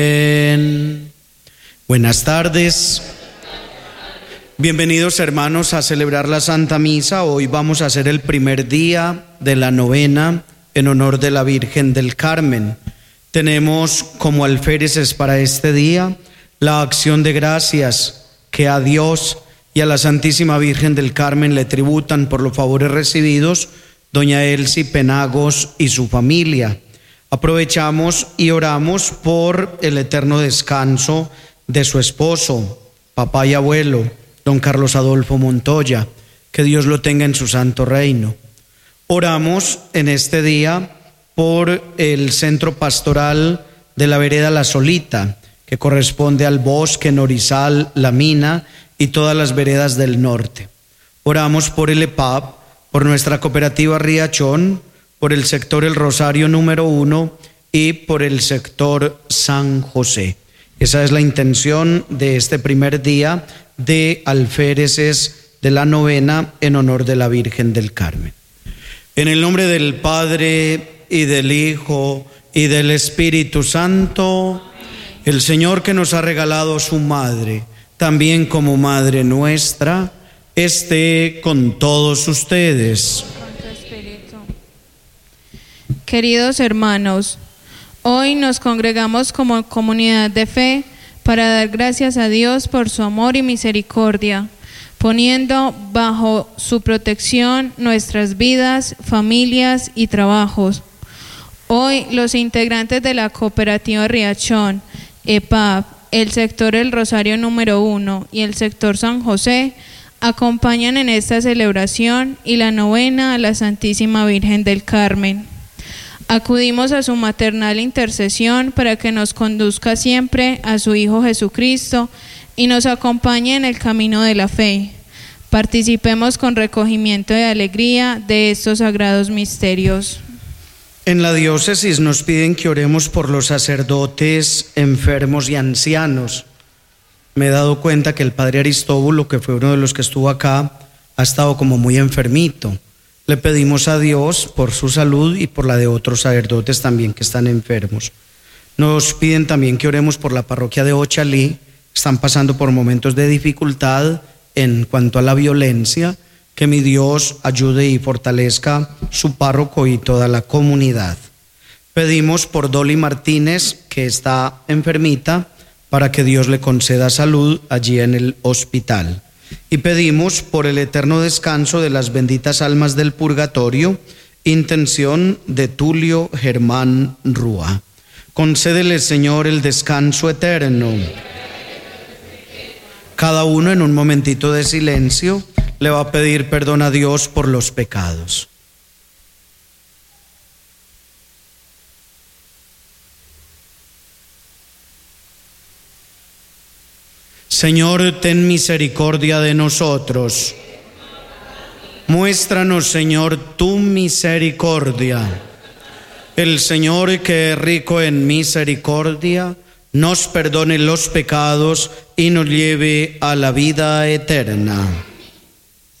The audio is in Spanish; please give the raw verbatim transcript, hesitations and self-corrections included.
En... Buenas tardes. Bienvenidos, hermanos, a celebrar la Santa Misa. Hoy vamos a hacer el primer día de la novena en honor de la Virgen del Carmen. Tenemos como alféreces para este día la acción de gracias que a Dios y a la Santísima Virgen del Carmen le tributan por los favores recibidos doña Elsie Penagos y su familia. Aprovechamos y oramos por el eterno descanso de su esposo, papá y abuelo, don Carlos Adolfo Montoya, que Dios lo tenga en su santo reino. Oramos en este día por el centro pastoral de la vereda La Solita, que corresponde al Bosque, Norizal, La Mina y todas las veredas del norte. Oramos por el E P A P, por nuestra cooperativa Riachón, por el sector El Rosario número uno y por el sector San José. Esa es la intención de este primer día de alféreces de la novena en honor de la Virgen del Carmen. En el nombre del Padre y del Hijo y del Espíritu Santo, el Señor que nos ha regalado su Madre, también como Madre nuestra, esté con todos ustedes. Queridos hermanos, hoy nos congregamos como comunidad de fe para dar gracias a Dios por su amor y misericordia, poniendo bajo su protección nuestras vidas, familias y trabajos. Hoy los integrantes de la cooperativa Riachón, E P A P, el sector El Rosario número uno y el sector San José acompañan en esta celebración y la novena a la Santísima Virgen del Carmen. Acudimos a su maternal intercesión para que nos conduzca siempre a su Hijo Jesucristo y nos acompañe en el camino de la fe. Participemos con recogimiento y alegría de estos sagrados misterios. En la diócesis nos piden que oremos por los sacerdotes enfermos y ancianos. Me he dado cuenta que el padre Aristóbulo, que fue uno de los que estuvo acá, ha estado como muy enfermito. Le pedimos a Dios por su salud y por la de otros sacerdotes también que están enfermos. Nos piden también que oremos por la parroquia de Ochalí. Están pasando por momentos de dificultad en cuanto a la violencia. Que mi Dios ayude y fortalezca su párroco y toda la comunidad. Pedimos por Dolly Martínez, que está enfermita, para que Dios le conceda salud allí en el hospital. Y pedimos por el eterno descanso de las benditas almas del purgatorio, intención de Tulio Germán Rúa. Concédele, Señor, el descanso eterno. Cada uno en un momentito de silencio le va a pedir perdón a Dios por los pecados. Señor, ten misericordia de nosotros. Muéstranos, Señor, tu misericordia. El Señor, que es rico en misericordia, nos perdone los pecados y nos lleve a la vida eterna.